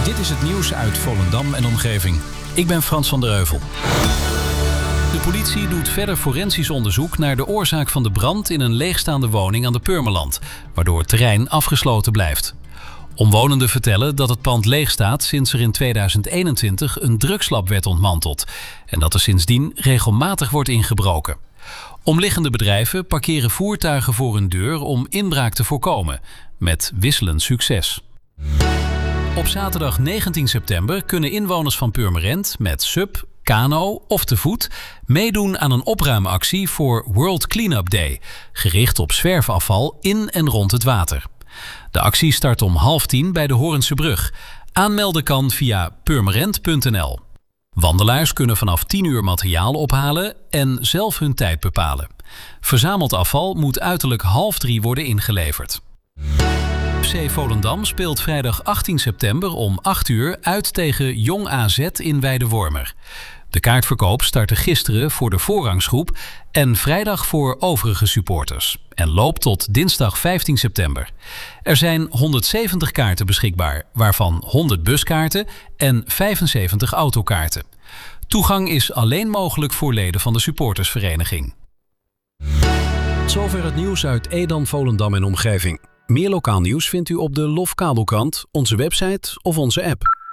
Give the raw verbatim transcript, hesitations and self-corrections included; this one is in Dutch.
Dit is het nieuws uit Volendam en omgeving. Ik ben Frans van der Heuvel. De politie doet verder forensisch onderzoek naar de oorzaak van de brand in een leegstaande woning aan de Purmerland, waardoor het terrein afgesloten blijft. Omwonenden vertellen dat het pand leeg staat sinds er in tweeduizend eenentwintig een drugslab werd ontmanteld en dat er sindsdien regelmatig wordt ingebroken. Omliggende bedrijven parkeren voertuigen voor hun deur om inbraak te voorkomen, met wisselend succes. Op zaterdag negentien september kunnen inwoners van Purmerend met sub, kano of te voet meedoen aan een opruimactie voor World Cleanup Day, gericht op zwerfafval in en rond het water. De actie start om half tien bij de Hoornse brug. Aanmelden kan via purmerend punt n l. Wandelaars kunnen vanaf tien uur materiaal ophalen en zelf hun tijd bepalen. Verzameld afval moet uiterlijk half drie worden ingeleverd. F C Volendam speelt vrijdag achttien september om acht uur uit tegen Jong A Z in Weidewormer. De kaartverkoop startte gisteren voor de voorrangsgroep en vrijdag voor overige supporters en loopt tot dinsdag vijftien september. Er zijn honderdzeventig kaarten beschikbaar, waarvan honderd buskaarten en vijfenzeventig autokaarten. Toegang is alleen mogelijk voor leden van de supportersvereniging. Tot zover het nieuws uit Edam, Volendam en omgeving. Meer lokaal nieuws vindt u op de Lofkabelkrant, onze website of onze app.